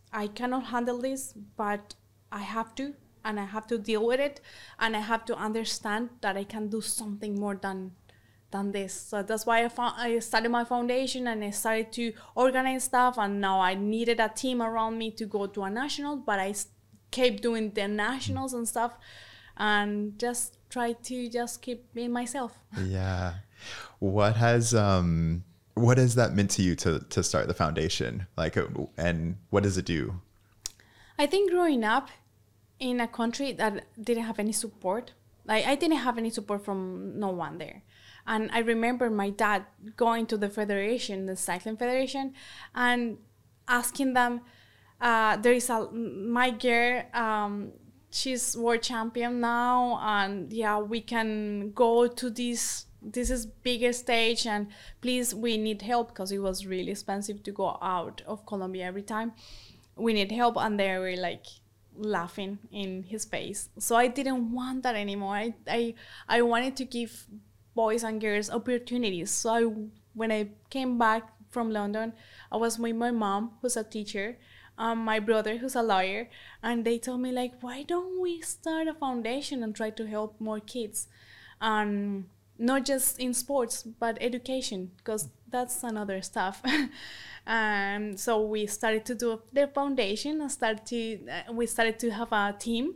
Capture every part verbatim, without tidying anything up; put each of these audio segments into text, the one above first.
I cannot handle this, but I have to, and I have to deal with it, and I have to understand that I can do something more than than this. So that's why I found, I started my foundation, and I started to organize stuff, and now I needed a team around me to go to a national, but I kept doing the nationals and stuff, and just try to just keep being myself. Yeah. What has um what has that meant to you to to start the foundation? Like, and what does it do? I think growing up in a country that didn't have any support, like I didn't have any support from no one there. And I remember my dad going to the federation, the cycling federation, and asking them, uh, there is a, my girl, um, she's world champion now, and yeah, we can go to this, this is bigger stage, and please, we need help, because it was really expensive to go out of Colombia every time. We need help, and they were like laughing in his face. So I didn't want that anymore. I, I, I wanted to give boys and girls opportunities. So I, when I came back from London, I was with my mom, who's a teacher, um, my brother, who's a lawyer, and they told me, like, why don't we start a foundation and try to help more kids? Um, not just in sports, but education, because that's another stuff. And so we started to do the foundation, and started to, uh, we started to have a team,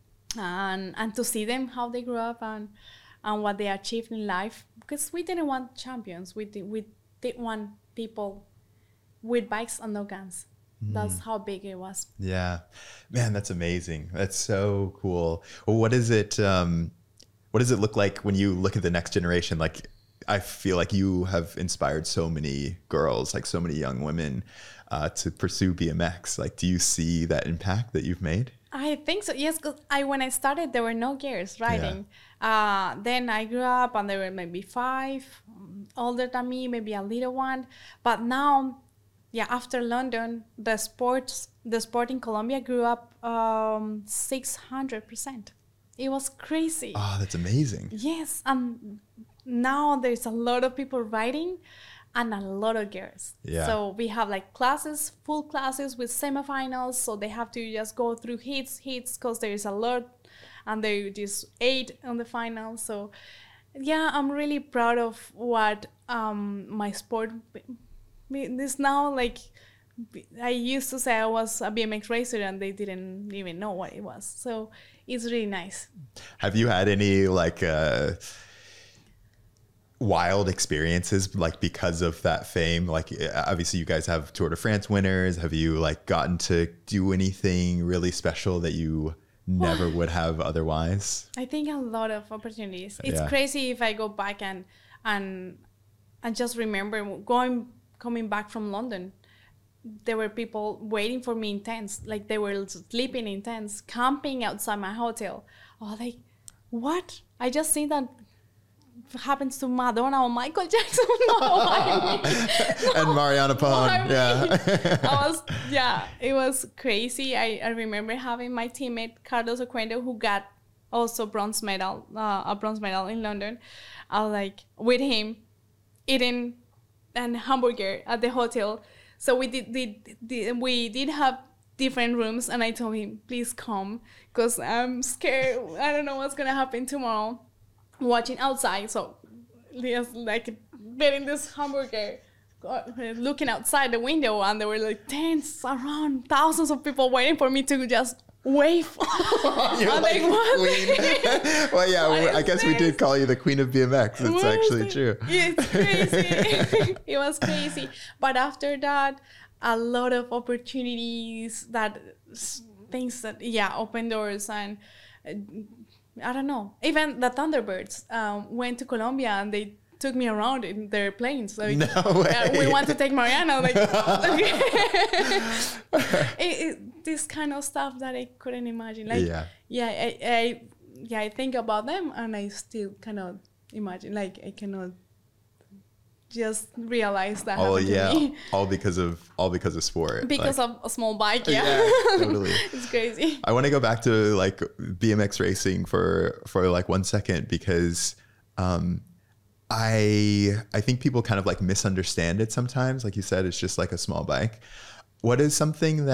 and, and to see them, how they grew up, and and what they achieved in life, because we didn't want champions. We did, we did want people with bikes and no guns. Mm. That's how big it was. Yeah, man, that's amazing. That's so cool. Well, what is it? Um, what does it look like when you look at the next generation? Like, I feel like you have inspired so many girls, like so many young women, uh, to pursue B M X. Like, do you see that impact that you've made? I think so, yes, because I, when I started, there were no girls riding. Yeah. Uh, then I grew up, and there were maybe five older than me, maybe a little one. But now, yeah, after London, the sports, the sport in Colombia grew up um, six hundred percent. It was crazy. Oh, that's amazing. Yes, and now there's a lot of people riding, and a lot of girls. Yeah. So we have like classes, full classes with semifinals. So they have to just go through hits, hits, because there's a lot, and there just eight on the final. So yeah, I'm really proud of what um, my sport is now. Like, I used to say I was a B M X racer, and they didn't even know what it was. So it's really nice. Have you had any like uh wild experiences, like, because of that fame? Like, obviously you guys have Tour de France winners. Have you like gotten to do anything really special that you never would have otherwise? I think a lot of opportunities. It's yeah. crazy if I go back and and and just remember going coming back from London. There were people waiting for me in tents, like they were sleeping in tents, camping outside my hotel. Oh, like, what? I just seen that happens to Madonna or Michael Jackson. No, I mean, and Mariana Pahon. No, I mean, yeah. I was, yeah, it was crazy. I, I remember having my teammate Carlos Oquendo, who got also bronze medal, uh, a bronze medal in London. I was like with him eating an hamburger at the hotel. So we did, did, did we did have different rooms, and I told him, please come, because I'm scared. I don't know what's gonna happen tomorrow. Watching outside, so just like getting this hamburger, looking outside the window, and there were like tents around, thousands of people waiting for me to just wave. You're like, like well, yeah, well, I guess this? we did call you the queen of B M X. It's what actually true. It's crazy. It was crazy. But after that, a lot of opportunities, that things that, yeah, open doors. And uh, I don't know. Even the Thunderbirds um, went to Colombia, and they took me around in their planes. Like, no way. Uh, we want to take Mariana. Like, it, it, this kind of stuff that I couldn't imagine. Like, yeah, yeah, I, I, yeah, I think about them, and I still cannot imagine. Like, I cannot just realize that. Oh happened yeah, to me. all because of all because of sport. Because like, of a small bike. Yeah, yeah totally. It's crazy. I want to go back to like B M X racing for for like one second, because um, I I think people kind of like misunderstand it sometimes. Like you said, it's just like a small bike. What is something that